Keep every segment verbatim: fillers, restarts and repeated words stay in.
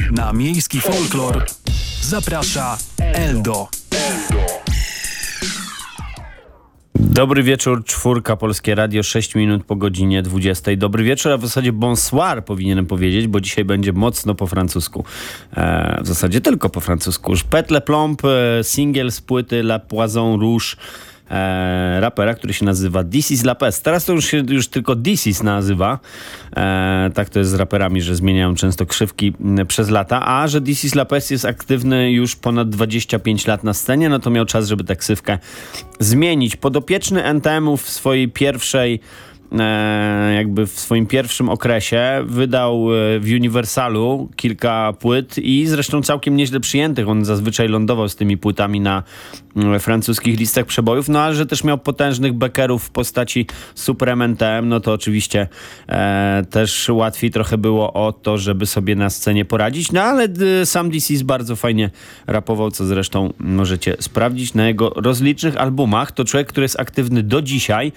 Na miejski folklor zaprasza Eldo. Dobry wieczór, czwórka, Polskie Radio, sześć minut po godzinie dwudziestej. Dobry wieczór, a w zasadzie bonsoir powinienem powiedzieć, bo dzisiaj będzie mocno po francusku. E, w zasadzie tylko po francusku. Pet Le Plomb, e, singiel z płyty La Poison Rouge, e, rapera, który się nazywa This is La Peste. Teraz to już się już tylko This is nazywa. E, tak to jest z raperami, że zmieniają często krzywki m, przez lata. A że This is La Peste jest aktywny już ponad dwadzieścia pięć lat na scenie, no to miał czas, żeby tę ksywkę zmienić. Podopieczny N T M-ów w swojej pierwszej E, jakby w swoim pierwszym okresie wydał e, w Universalu kilka płyt i zresztą całkiem nieźle przyjętych. On zazwyczaj lądował z tymi płytami na e, francuskich listach przebojów, no ale że też miał potężnych backerów w postaci Supreme N T M, no to oczywiście e, też łatwiej trochę było o to, żeby sobie na scenie poradzić, no ale d, sam D C bardzo fajnie rapował, co zresztą możecie sprawdzić na jego rozlicznych albumach. To człowiek, który jest aktywny do dzisiaj.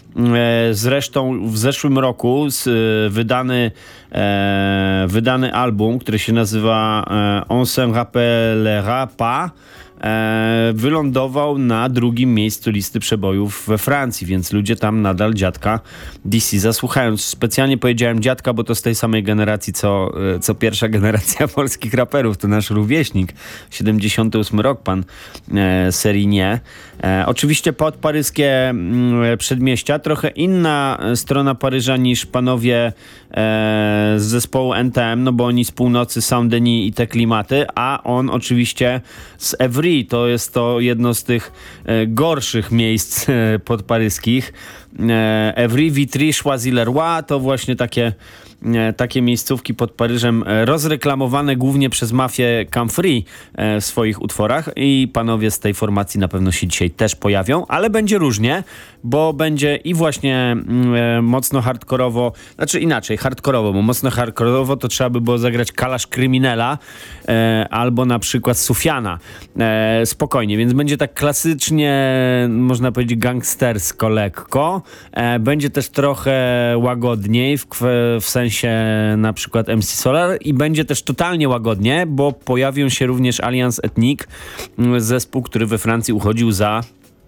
Zresztą w zeszłym roku wydany, e, wydany album, który się nazywa e, On s'en rappellera pas, e, wylądował na drugim miejscu listy przebojów we Francji, więc ludzie tam nadal dziadka D C zasłuchają. Specjalnie powiedziałem dziadka, bo to z tej samej generacji, co, co pierwsza generacja polskich raperów. To nasz rówieśnik. siedemdziesiąty ósmy rok, pan e, Serinie. E, oczywiście pod paryskie m, przedmieścia. Trochę inna strona Paryża niż panowie e, z zespołu N T M, no bo oni z północy, Saint-Denis i te klimaty, a on oczywiście z Evry. To jest to jedno z tych e, gorszych miejsc e, podparyskich. E, Evry, Vitry, Choisy-le-Roi to właśnie takie, e, takie miejscówki pod Paryżem e, rozreklamowane głównie przez mafię Camfrey e, w swoich utworach i panowie z tej formacji na pewno się dzisiaj też pojawią, ale będzie różnie, bo będzie i właśnie e, mocno hardkorowo, znaczy inaczej, hardkorowo, bo mocno hardkorowo to trzeba by było zagrać Kalasz Kryminela e, albo na przykład Sufiana. E, spokojnie, więc będzie tak klasycznie, można powiedzieć gangstersko lekko. E, będzie też trochę łagodniej, w, w sensie na przykład M C Solar i będzie też totalnie łagodnie, bo pojawią się również Alliance Ethnique, zespół, który we Francji uchodził za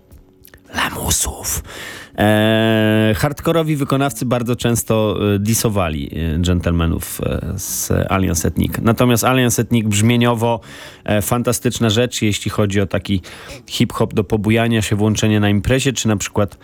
lamusów. E, hardkorowi wykonawcy bardzo często e, disowali e, dżentelmenów e, z Alliance Ethnique. Natomiast Alliance Ethnique brzmieniowo e, fantastyczna rzecz, jeśli chodzi o taki hip-hop do pobujania się, włączenie na imprezie, czy na przykład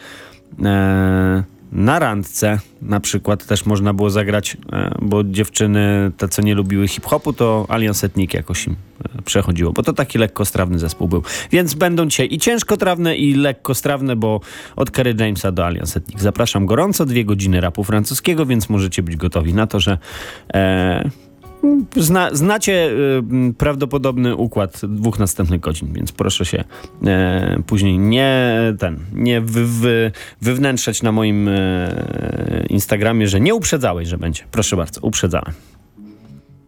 e, na randce na przykład też można było zagrać, e, bo dziewczyny, te co nie lubiły hip-hopu, to Alliance Ethnique jakoś im e, przechodziło, bo to taki lekkostrawny zespół był. Więc będą dzisiaj i ciężkotrawne, i lekkostrawne, bo od Kerry Jamesa do Alliance Ethnique. Zapraszam gorąco, dwie godziny rapu francuskiego, więc możecie być gotowi na to, że e, Zna, znacie y, prawdopodobny układ dwóch następnych godzin, więc proszę się e, później nie ten, nie wy, wy, wywnętrzać na moim e, Instagramie, że nie uprzedzałeś, że będzie. Proszę bardzo, uprzedzałem.